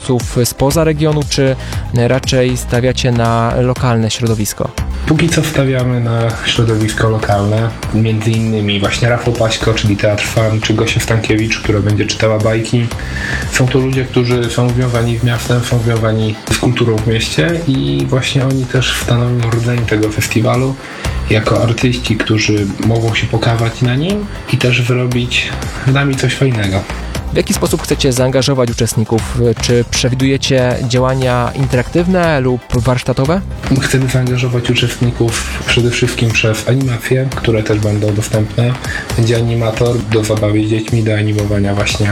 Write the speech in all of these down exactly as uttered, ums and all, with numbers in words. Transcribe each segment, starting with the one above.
twórców spoza regionu, czy raczej stawiacie na lokalne środowisko? Póki co stawiamy na środowisko lokalne, między innymi właśnie Rafał Paśko, czyli Teatr Fan, czy Gosia Stankiewicz, która będzie czytała bajki. Są to ludzie, którzy są związani z miastem, są związani z kulturą w mieście i właśnie oni też stanowią rdzeń tego festiwalu jako artyści, którzy mogą się pokazać na nim i też wyrobić z nami coś fajnego. W jaki sposób chcecie zaangażować uczestników? Czy przewidujecie działania interaktywne lub warsztatowe? Chcemy zaangażować uczestników przede wszystkim przez animacje, które też będą dostępne. Będzie animator do zabawy z dziećmi, do animowania właśnie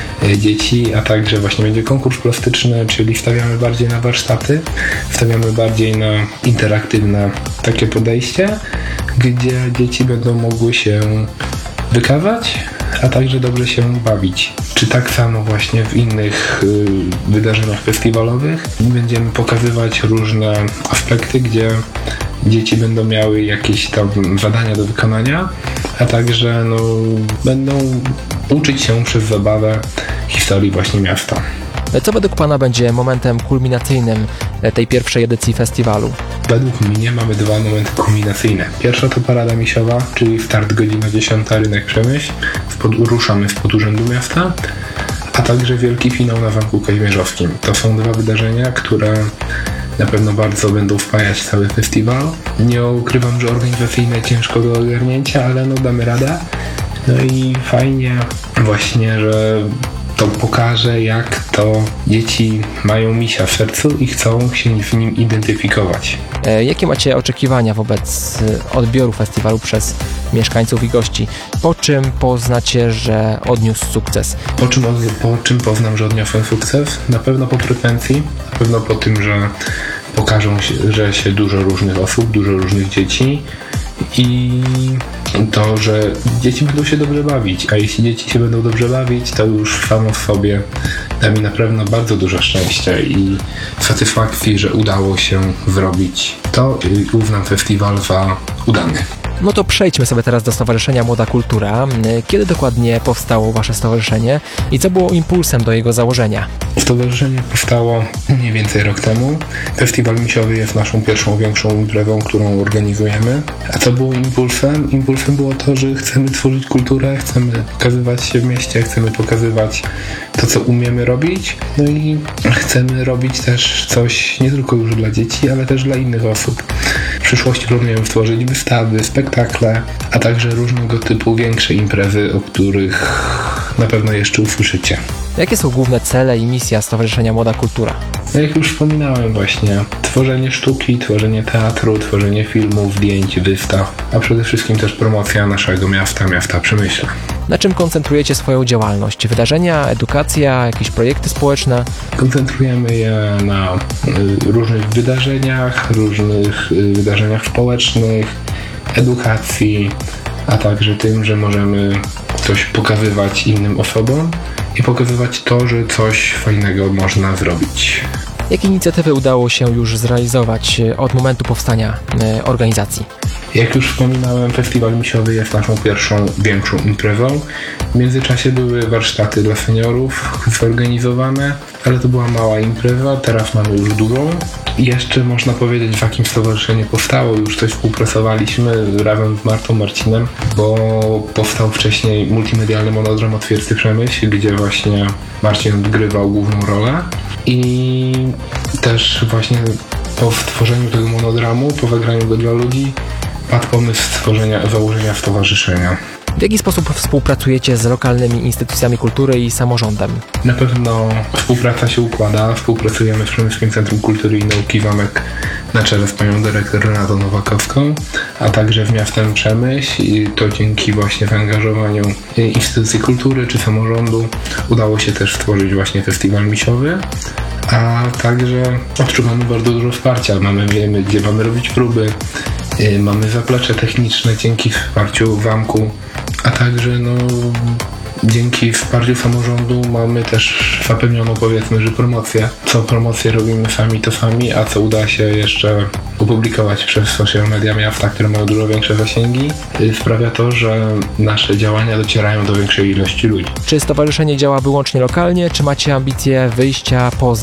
dzieci, a także właśnie będzie konkurs plastyczny, czyli stawiamy bardziej na warsztaty, stawiamy bardziej na interaktywne takie podejście, gdzie dzieci będą mogły się wykazać, a także dobrze się bawić. Czy tak samo właśnie w innych y, wydarzeniach festiwalowych będziemy pokazywać różne aspekty, gdzie dzieci będą miały jakieś tam zadania do wykonania, a także no, będą uczyć się przez zabawę historii właśnie miasta. Co według Pana będzie momentem kulminacyjnym tej pierwszej edycji festiwalu? Według mnie mamy dwa momenty kulminacyjne. Pierwsza to Parada Misiowa, czyli start godzina dziesiąta, Rynek Przemyśl. Spod, ruszamy spod Urzędu Miasta, a także wielki finał na Zamku Kazimierzowskim. To są dwa wydarzenia, które na pewno bardzo będą wpajać cały festiwal. Nie ukrywam, że organizacyjne ciężko do ogarnięcia, ale no damy radę. No i fajnie właśnie, że to pokaże, jak to dzieci mają misia w sercu i chcą się w nim identyfikować. E, jakie macie oczekiwania wobec odbioru festiwalu przez mieszkańców i gości? Po czym poznacie, że odniósł sukces? Po czym, po czym poznam, że odniosłem sukces? Na pewno po frekwencji, na pewno po tym, że pokażą się, że się dużo różnych osób, dużo różnych dzieci i to, że dzieci będą się dobrze bawić, a jeśli dzieci się będą dobrze bawić, to już samo w sobie da mi na pewno bardzo dużo szczęścia i satysfakcji, że udało się zrobić to i uznam festiwal za udany. No to przejdźmy sobie teraz do Stowarzyszenia Młoda Kultura. Kiedy dokładnie powstało Wasze stowarzyszenie i co było impulsem do jego założenia? Stowarzyszenie powstało mniej więcej rok temu. Festiwal Misiowy jest naszą pierwszą większą imprezą, którą organizujemy. A co było impulsem? Impulsem było to, że chcemy tworzyć kulturę, chcemy pokazywać się w mieście, chcemy pokazywać to, co umiemy robić. No i chcemy robić też coś nie tylko już dla dzieci, ale też dla innych osób. W przyszłości planujemy stworzyć wystawy, spektakle, a także różnego typu większe imprezy, o których na pewno jeszcze usłyszycie. Jakie są główne cele i misja Stowarzyszenia Młoda Kultura? Jak już wspominałem właśnie, tworzenie sztuki, tworzenie teatru, tworzenie filmów, zdjęć, wystaw, a przede wszystkim też promocja naszego miasta, miasta Przemyśla. Na czym koncentrujecie swoją działalność? Wydarzenia, edukacja, jakieś projekty społeczne? Koncentrujemy je na y, różnych wydarzeniach, różnych y, wydarzeniach społecznych, edukacji, a także tym, że możemy coś pokazywać innym osobom i pokazywać to, że coś fajnego można zrobić. Jakie inicjatywy udało się już zrealizować od momentu powstania organizacji? Jak już wspominałem, Festiwal Misiowy jest naszą pierwszą większą imprezą. W międzyczasie były warsztaty dla seniorów zorganizowane, ale to była mała impreza, teraz mamy już dużą. I jeszcze można powiedzieć, w jakim stowarzyszenie powstało. Już coś współpracowaliśmy razem z Martą Marcinem, bo powstał wcześniej multimedialny monodram o Twierdzy Przemyśl, gdzie właśnie Marcin odgrywał główną rolę. I też właśnie po stworzeniu tego monodramu, po zagraniu go dla ludzi, padł pomysł stworzenia, założenia stowarzyszenia. W jaki sposób współpracujecie z lokalnymi instytucjami kultury i samorządem? Na pewno współpraca się układa. Współpracujemy z Przemysłowskim Centrum Kultury i Nauki Zamek na czele z panią dyrektor Renatą Nowakowską, a także z miastem Przemyśl. I to dzięki właśnie zaangażowaniu instytucji kultury czy samorządu udało się też stworzyć właśnie Festiwal Misiowy. A także otrzymamy bardzo dużo wsparcia. Mamy, wiemy, gdzie mamy robić próby. Mamy zaplecze techniczne dzięki wsparciu zamku, a także no, dzięki wsparciu samorządu mamy też zapewnioną, powiedzmy, że promocję. Co promocję robimy sami, to sami, a co uda się jeszcze opublikować przez social media miasta, które mają dużo większe zasięgi, sprawia to, że nasze działania docierają do większej ilości ludzi. Czy stowarzyszenie działa wyłącznie lokalnie, czy macie ambicje wyjścia poza